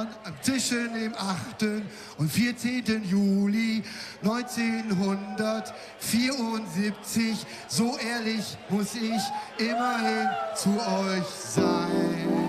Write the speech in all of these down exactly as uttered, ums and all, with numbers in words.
London zwischen dem achten und vierzehnten Juli neunzehnhundertvierundsiebzig. So ehrlich muss ich immerhin zu euch sein.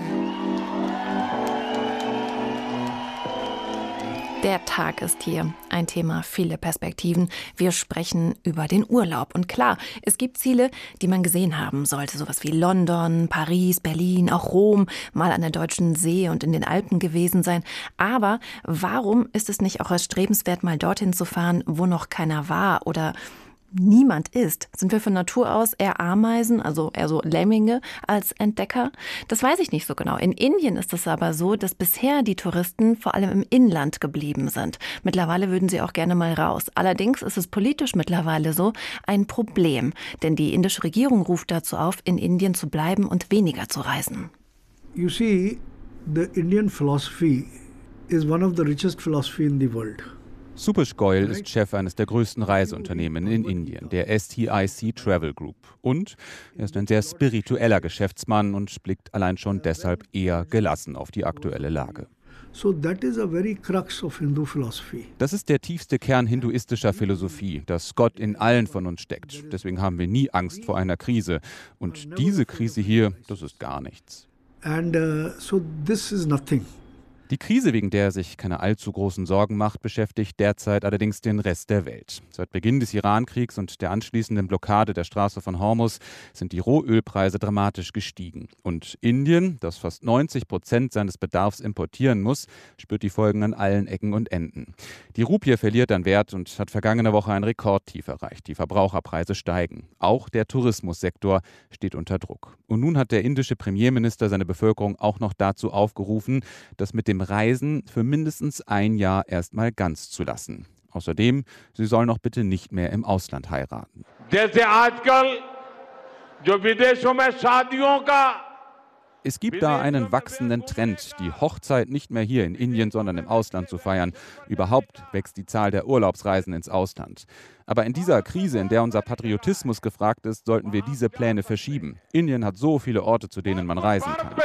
Der Tag ist hier. Ein Thema, viele Perspektiven. Wir sprechen über den Urlaub. Und klar, es gibt Ziele, die man gesehen haben sollte. Sowas wie London, Paris, Berlin, auch Rom, mal an der Deutschen See und in den Alpen gewesen sein. Aber warum ist es nicht auch erstrebenswert, mal dorthin zu fahren, wo noch keiner war oder niemand ist? Sind wir von Natur aus eher Ameisen, also eher so Lemminge als Entdecker? Das weiß ich nicht so genau. In Indien ist es aber so, dass bisher die Touristen vor allem im Inland geblieben sind. Mittlerweile würden sie auch gerne mal raus. Allerdings ist es politisch mittlerweile so ein Problem. Denn die indische Regierung ruft dazu auf, in Indien zu bleiben und weniger zu reisen. You see, the Indian philosophy is one of the richest philosophy in the world. Subhash Goyal ist Chef eines der größten Reiseunternehmen in Indien, der S T I C Travel Group. Und er ist ein sehr spiritueller Geschäftsmann und blickt allein schon deshalb eher gelassen auf die aktuelle Lage. So that is a very crux of Hindu philosophy. Das ist der tiefste Kern hinduistischer Philosophie, dass Gott in allen von uns steckt. Deswegen haben wir nie Angst vor einer Krise. Und diese Krise hier, das ist gar nichts. And uh, so this is nothing. Die Krise, wegen der er sich keine allzu großen Sorgen macht, beschäftigt derzeit allerdings den Rest der Welt. Seit Beginn des Irankriegs und der anschließenden Blockade der Straße von Hormuz sind die Rohölpreise dramatisch gestiegen. Und Indien, das fast neunzig Prozent seines Bedarfs importieren muss, spürt die Folgen an allen Ecken und Enden. Die Rupie verliert an Wert und hat vergangene Woche ein Rekordtief erreicht. Die Verbraucherpreise steigen. Auch der Tourismussektor steht unter Druck. Und nun hat der indische Premierminister seine Bevölkerung auch noch dazu aufgerufen, dass mit dem Reisen für mindestens ein Jahr erstmal ganz zu lassen. Außerdem, sie sollen auch bitte nicht mehr im Ausland heiraten. Es gibt da einen wachsenden Trend, die Hochzeit nicht mehr hier in Indien, sondern im Ausland zu feiern. Überhaupt wächst die Zahl der Urlaubsreisen ins Ausland. Aber in dieser Krise, in der unser Patriotismus gefragt ist, sollten wir diese Pläne verschieben. Indien hat so viele Orte, zu denen man reisen kann.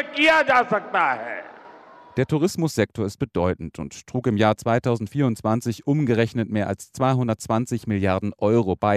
Der Tourismussektor ist bedeutend und trug im Jahr zweitausendvierundzwanzig umgerechnet mehr als zweihundertzwanzig Milliarden Euro bei